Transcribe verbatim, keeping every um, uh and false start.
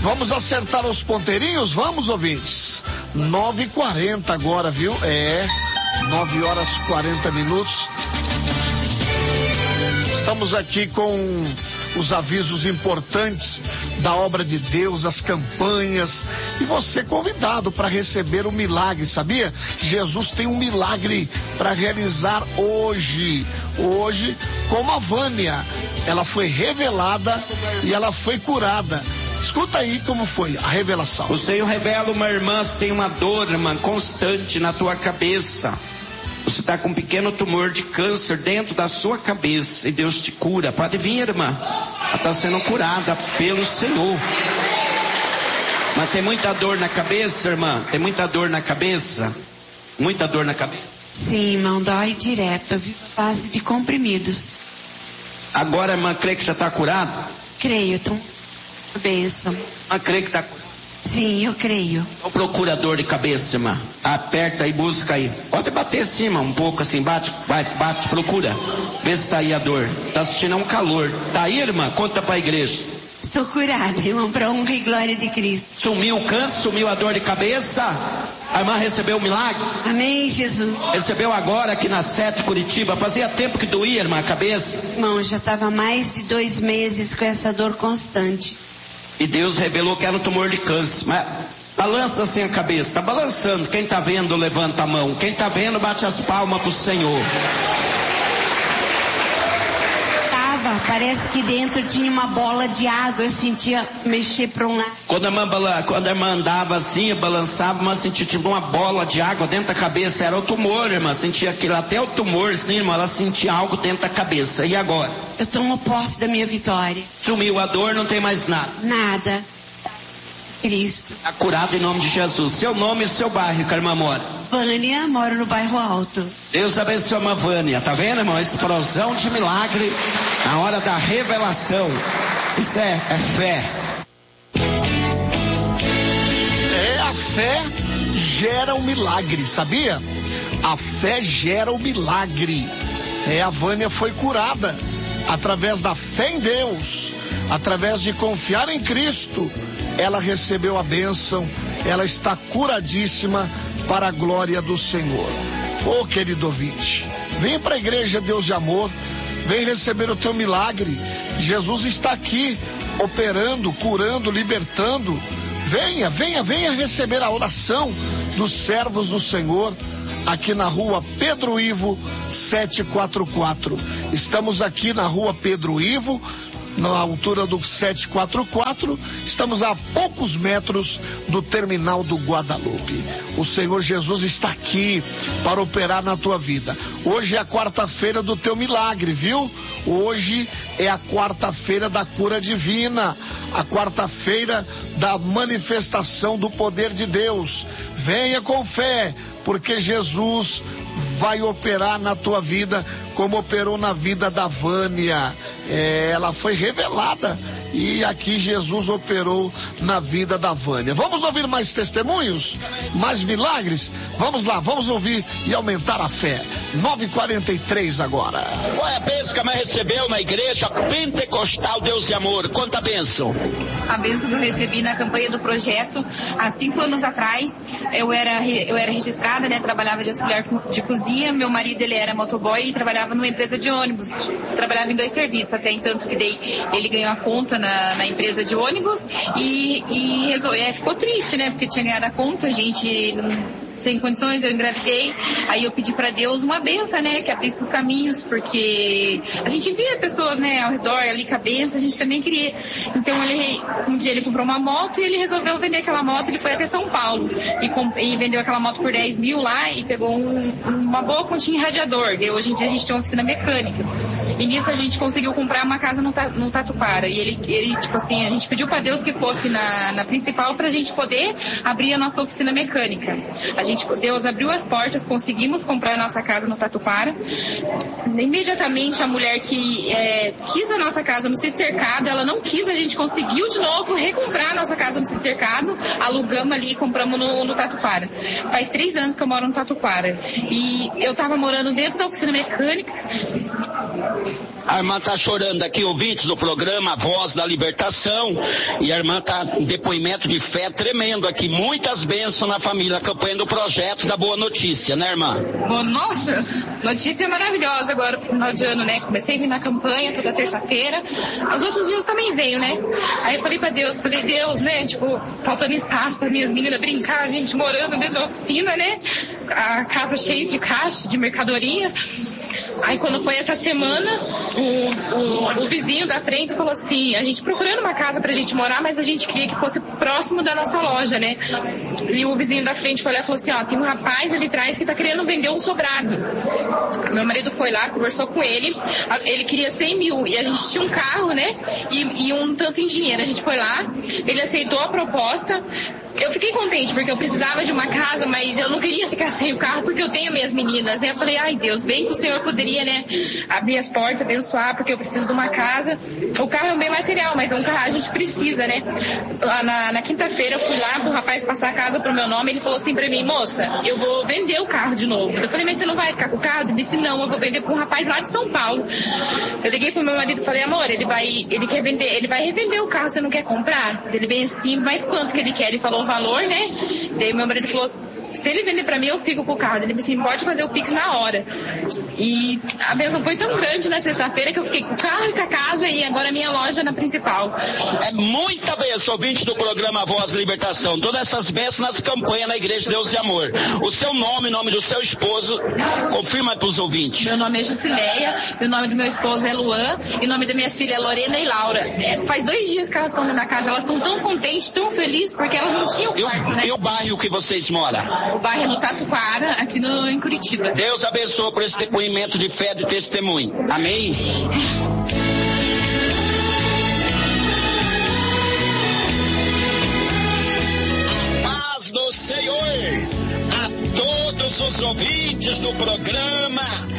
Vamos acertar os ponteirinhos? Vamos, ouvintes. nove e quarenta agora, viu? É, nove horas e quarenta minutos. Estamos aqui com os avisos importantes da obra de Deus, as campanhas, e você convidado para receber o milagre, sabia? Jesus tem um milagre para realizar hoje, hoje, como a Vânia, ela foi revelada e ela foi curada. Escuta aí como foi a revelação. O Senhor revela, uma irmã, você tem uma dor, irmã, constante na tua cabeça. Você está com um pequeno tumor de câncer dentro da sua cabeça e Deus te cura. Pode vir, irmã. Ela está sendo curada pelo Senhor. Mas tem muita dor na cabeça, irmã? Tem muita dor na cabeça? Muita dor na cabeça? Sim, irmão, dói direto. Eu vivo à base de comprimidos. Agora, irmã, crê que já está curada? Creio, estou com cabeça. Irmã, crê que está curada? Sim, eu creio. O procurador de cabeça, irmã. Aperta e busca aí. Pode bater assim, irmã, um pouco assim. Bate, vai, bate, procura. Vê se tá aí a dor. Tá sentindo um calor. Tá aí, irmã? Conta pra igreja. Estou curada, irmão, pra honra e glória de Cristo. Sumiu o câncer, sumiu a dor de cabeça. A irmã recebeu o milagre. Amém, Jesus. Recebeu agora aqui na Sete Curitiba. Fazia tempo que doía, irmã, a cabeça. Irmão, já estava mais de dois meses com essa dor constante. E Deus revelou que era um tumor de câncer. Mas balança assim a cabeça. Tá balançando. Quem tá vendo, levanta a mão. Quem tá vendo, bate as palmas pro Senhor. Tava, parece que dentro tinha uma bola de água. Eu sentia mexer para um lado. Quando a irmã, quando a irmã andava assim, balançava, mas sentia tipo uma bola de água dentro da cabeça. Era o tumor, irmã. Sentia aquilo, até o tumor, sim, irmã. Ela sentia algo dentro da cabeça. E agora? Eu tomo posse da minha vitória. Sumiu a dor, não tem mais nada. Nada. Cristo. Está curado em nome de Jesus. Seu nome e seu bairro que a irmã mora? Vânia, moro no bairro Alto. Deus abençoe a irmã Vânia. Tá vendo, irmão? Explosão de milagre na hora da revelação. Isso é, é fé. É, a fé gera um milagre, sabia? A fé gera um milagre. É, a Vânia foi curada através da fé em Deus, através de confiar em Cristo. Ela recebeu a bênção, ela está curadíssima para a glória do Senhor. Ô, querido ouvinte, vem para a igreja Deus de Amor, vem receber o teu milagre. Jesus está aqui, operando, curando, libertando. Venha, venha, venha receber a oração dos servos do Senhor, aqui na rua Pedro Ivo setecentos e quarenta e quatro. Estamos aqui na rua Pedro Ivo, na altura do setecentos e quarenta e quatro, estamos a poucos metros do terminal do Guadalupe. O Senhor Jesus está aqui para operar na tua vida. Hoje é a quarta-feira do teu milagre, viu? Hoje é a quarta-feira da cura divina, a quarta-feira da manifestação do poder de Deus. Venha com fé, porque Jesus vai operar na tua vida como operou na vida da Vânia. É, ela foi revelada e aqui Jesus operou na vida da Vânia. Vamos ouvir mais testemunhos? Mais milagres? Vamos lá, vamos ouvir e aumentar a fé. nove e quarenta e três agora. Qual é a bênção que a mãe recebeu na igreja Pentecostal Deus de Amor? Conta a bênção. A bênção que eu recebi na campanha do projeto, há cinco anos atrás, eu era, eu era registrada, né? Trabalhava de auxiliar de cozinha, meu marido ele era motoboy e trabalhava numa empresa de ônibus. Trabalhava em dois serviços, até então que dei, ele ganhou a conta na, na empresa de ônibus e, e resol, é, ficou triste, né? Porque tinha ganhado a conta, a gente sem condições, eu engravidei, aí eu pedi para Deus uma benção, né, que abrisse os caminhos, porque a gente via pessoas, né, ao redor ali com a benção, a gente também queria. Então ele, um dia ele comprou uma moto e ele resolveu vender aquela moto, ele foi até São Paulo e, comp- e vendeu aquela moto por dez mil lá e pegou um, uma boa continha em radiador. E hoje em dia a gente tem uma oficina mecânica e nisso a gente conseguiu comprar uma casa no, ta- no Tatuquara e ele, ele, tipo assim, a gente pediu para Deus que fosse na, na principal pra gente poder abrir a nossa oficina mecânica. A gente, Deus abriu as portas, conseguimos comprar a nossa casa no Tatuquara. Imediatamente a mulher que é, quis a nossa casa no Sítio Cercado, ela não quis, a gente conseguiu de novo recomprar a nossa casa no Sítio Cercado, alugamos ali e compramos no, no Tatuquara. Faz três anos que eu moro no Tatuquara e eu tava morando dentro da oficina mecânica A irmã tá chorando aqui, ouvintes do programa Voz da Libertação, e a irmã tá em depoimento de fé tremendo aqui, muitas bênçãos na família, acompanhando o projeto da Boa Notícia, né, irmã? Bom, nossa, notícia maravilhosa agora pro final de ano, né? Comecei a vir na campanha toda terça-feira, os outros dias também veio, né? Aí eu falei pra Deus, falei, Deus, né, tipo, faltando espaço para minhas meninas brincar, a gente morando dentro da oficina, né? A casa cheia de caixa, de mercadoria. Aí quando foi essa semana, o, o, o vizinho da frente falou assim, a gente procurando uma casa pra gente morar, mas a gente queria que fosse próximo da nossa loja, né? E o vizinho da frente foi lá e falou assim, ó, tem um rapaz ali atrás que tá querendo vender um sobrado. Meu marido foi lá, conversou com ele, ele queria cem mil, e a gente tinha um carro, né? E, e um tanto em dinheiro. A gente foi lá, ele aceitou a proposta. Eu fiquei contente porque eu precisava de uma casa, mas eu não queria ficar sem o carro porque eu tenho minhas meninas, né? Eu falei, ai Deus, bem que o Senhor poderia, né, abrir as portas, abençoar, porque eu preciso de uma casa. O carro é um bem material, mas é um carro a gente precisa, né? Na, na quinta-feira eu fui lá pro rapaz passar a casa pro meu nome, ele falou assim pra mim, moça, eu vou vender o carro de novo. Eu falei, mas você não vai ficar com o carro? Ele disse, não, eu vou vender pra um rapaz lá de São Paulo. Eu liguei pro meu marido e falei, amor, ele vai, ele quer vender, ele vai revender o carro, você não quer comprar? Ele veio assim, mas quanto que ele quer? Ele falou o valor, né? Daí meu marido falou, se ele vender pra mim, eu fico com o carro. Ele disse assim, pode fazer o Pix na hora. E a bênção foi tão grande na sexta-feira que eu fiquei com o carro e com a casa e agora a minha loja na principal. É muita bênção, ouvinte do programa Voz da Libertação. Todas essas bênçãos nas campanhas na Igreja Deus de Amor. O seu nome, o nome do seu esposo, confirma pros ouvintes. Meu nome é Jusileia, o nome do meu esposo é Luan e o nome da minha filha é Lorena e Laura. É, faz dois dias que elas estão na casa, elas estão tão contentes, tão felizes, porque elas não tinham quarto, né? E o bairro que vocês moram? O bairro é no Tatuquara, aqui no, em Curitiba. Deus abençoe por esse depoimento de fé, de testemunho. Amém? A paz do Senhor a todos os ouvintes do programa